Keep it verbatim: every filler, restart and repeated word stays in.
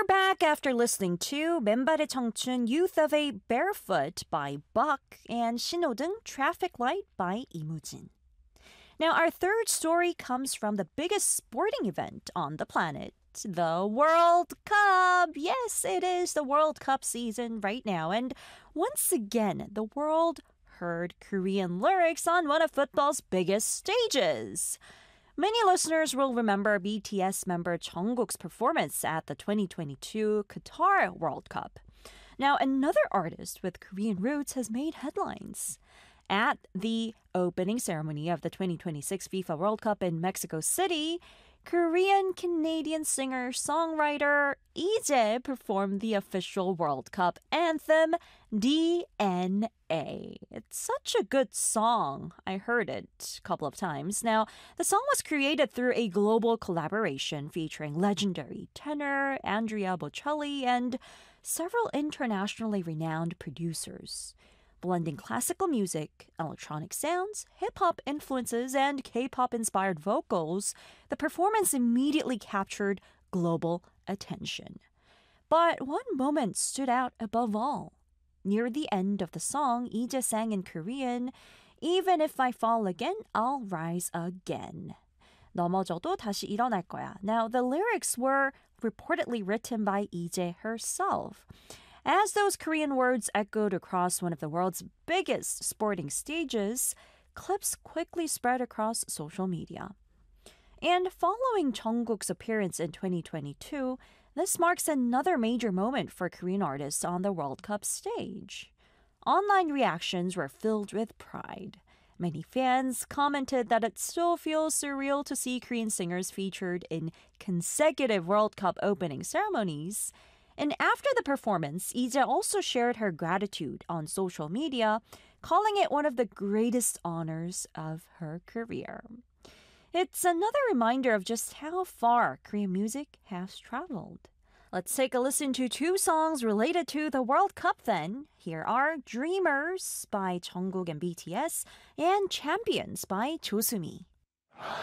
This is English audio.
we're back after listening to 맨발의 청춘 Youth of a Barefoot by Buck and 신호등 Traffic Light by 이무진. Now, our third story comes from the biggest sporting event on the planet, the World Cup. Yes, it is the World Cup season right now. And once again, the world heard Korean lyrics on one of football's biggest stages. Many listeners will remember B T S member Jungkook's performance at the twenty twenty-two Qatar World Cup. Now, another artist with Korean roots has made headlines. At the opening ceremony of the twenty twenty-six FIFA World Cup in Mexico City, Korean-Canadian singer-songwriter Lee performed the official World Cup anthem, D N A. It's such a good song. I heard it a couple of times. Now, the song was created through a global collaboration featuring legendary tenor Andrea Bocelli and several internationally renowned producers. Blending classical music, electronic sounds, hip-hop influences, and K-pop-inspired vocals, the performance immediately captured global attention. But one moment stood out above all. Near the end of the song, Lee sang in Korean, "Even if I fall again, I'll rise again." 넘어져도 다시 일어날 거야. Now, the lyrics were reportedly written by Lee herself. As those Korean words echoed across one of the world's biggest sporting stages, clips quickly spread across social media. And following Jungkook's appearance in twenty twenty-two, this marks another major moment for Korean artists on the World Cup stage. Online reactions were filled with pride. Many fans commented that it still feels surreal to see Korean singers featured in consecutive World Cup opening ceremonies. And after the performance, Lee also shared her gratitude on social media, calling it one of the greatest honors of her career. It's another reminder of just how far Korean music has traveled. Let's take a listen to two songs related to the World Cup then. Here are Dreamers by Jungkook and B T S and Champions by Jo Sumi.